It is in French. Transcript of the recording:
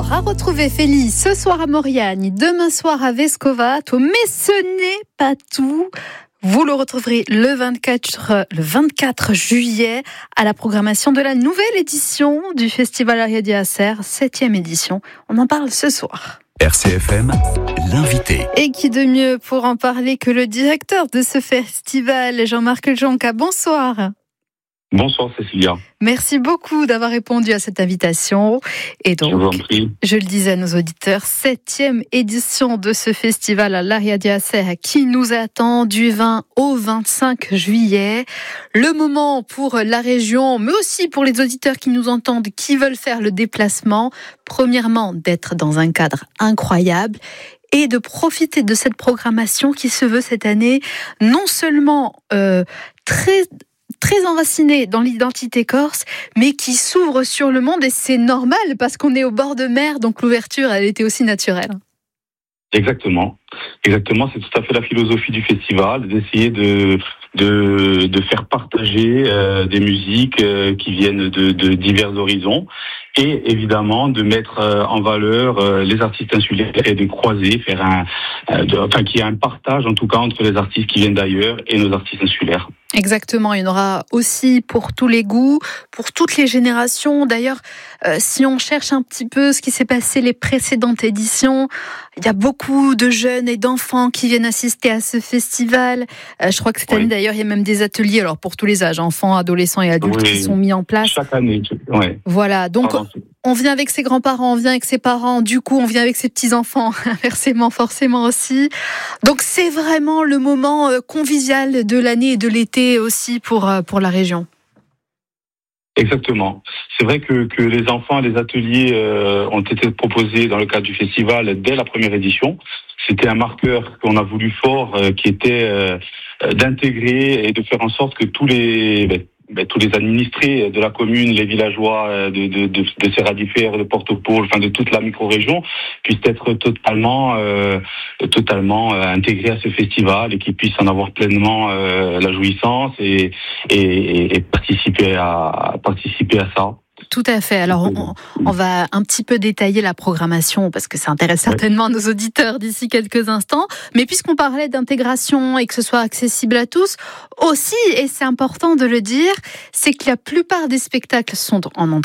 Alors, à retrouver Félix ce soir à Moriagne, demain soir à Vescovato, mais ce n'est pas tout. Vous le retrouverez le 24 juillet à la programmation de la nouvelle édition du Festival Aria di Acer, 7e édition. On en parle ce soir. RCFM, l'invité. Et qui de mieux pour en parler que le directeur de ce festival, Jean-Marc Jonca. Bonsoir. Bonsoir Cécilia. Merci beaucoup d'avoir répondu à cette invitation. Et donc, je vous en prie. Je le disais à nos auditeurs, 7e édition de ce festival à l'Aria di Acer qui nous attend du 20 au 25 juillet. Le moment pour la région, mais aussi pour les auditeurs qui nous entendent, qui veulent faire le déplacement. Premièrement, d'être dans un cadre incroyable et de profiter de cette programmation qui se veut cette année non seulement très enraciné dans l'identité corse, mais qui s'ouvre sur le monde, et c'est normal parce qu'on est au bord de mer, donc l'ouverture, elle était aussi naturelle. Exactement, c'est tout à fait la philosophie du festival, d'essayer de faire partager des musiques qui viennent de divers horizons, et évidemment de mettre en valeur les artistes insulaires et de croiser, qu'il y ait un partage en tout cas entre les artistes qui viennent d'ailleurs et nos artistes insulaires. Exactement, il y en aura aussi pour tous les goûts, pour toutes les générations. D'ailleurs, si on cherche un petit peu ce qui s'est passé les précédentes éditions, il y a beaucoup de jeunes et d'enfants qui viennent assister à ce festival. Je crois que cette année, d'ailleurs, il y a même des ateliers, alors pour tous les âges, enfants, adolescents et adultes, qui sont mis en place. Chaque année, oui. Voilà, donc on vient avec ses grands-parents, on vient avec ses parents, du coup on vient avec ses petits-enfants, inversement, forcément aussi. Donc c'est vraiment le moment convivial de l'année et de l'été aussi pour la région. Exactement. C'est vrai que les enfants, les ateliers ont été proposés dans le cadre du festival dès la première édition. C'était un marqueur qu'on a voulu fort, qui était d'intégrer et de faire en sorte que tous les administrés de la commune, les villageois de Serradifert, de Portopole, de toute la micro-région, puissent être totalement intégrés à ce festival et qu'ils puissent en avoir pleinement la jouissance et participer à ça. Tout à fait. Alors, on va un petit peu détailler la programmation parce que ça intéresse certainement nos auditeurs d'ici quelques instants. Mais puisqu'on parlait d'intégration et que ce soit accessible à tous, aussi, et c'est important de le dire, c'est que la plupart des spectacles sont en entrée